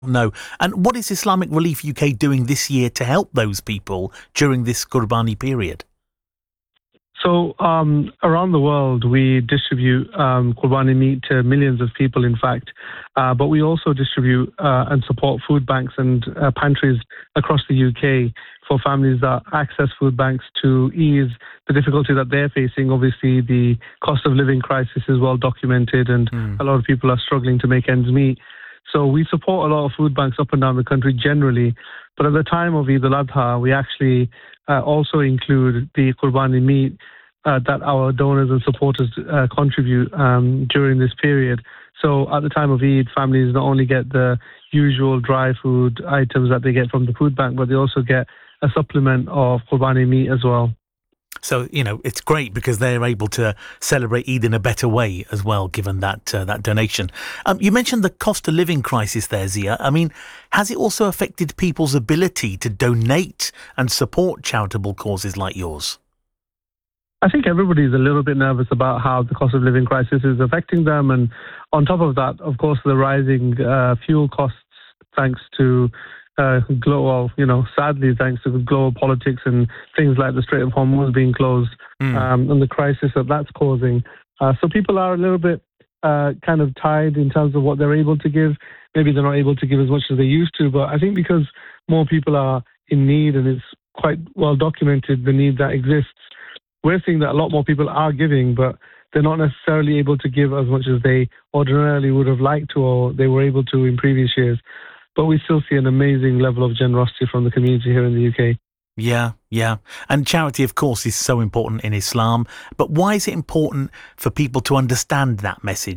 No. And what is Islamic Relief UK doing this year to help those people during this Qurbani period? So around the world, we distribute Qurbani meat to millions of people, in fact. But we also distribute and support food banks and pantries across the UK for families that access food banks to ease the difficulty that they're facing. Obviously, the cost of living crisis is well documented, and a lot of people are struggling to make ends meet. So we support a lot of food banks up and down the country generally. But at the time of Eid al-Adha, we actually also include the Qurbani meat that our donors and supporters contribute during this period. So at the time of Eid, families not only get the usual dry food items that they get from the food bank, but they also get a supplement of Qurbani meat as well. So, it's great because they're able to celebrate Eid in a better way as well, given that donation. You mentioned the cost of living crisis there, Zia. I mean, has it also affected people's ability to donate and support charitable causes like yours? I think everybody's a little bit nervous about how the cost of living crisis is affecting them. And on top of that, of course, the rising fuel costs, thanks to sadly, thanks to global politics and things like the Strait of Hormuz being closed and the crisis that's causing. So people are a little bit kind of tied in terms of what they're able to give. Maybe they're not able to give as much as they used to, but I think because more people are in need and it's quite well documented, the need that exists, we're seeing that a lot more people are giving, but they're not necessarily able to give as much as they ordinarily would have liked to or they were able to in previous years. But we still see an amazing level of generosity from the community here in the UK. Yeah. And charity, of course, is so important in Islam. But why is it important for people to understand that message?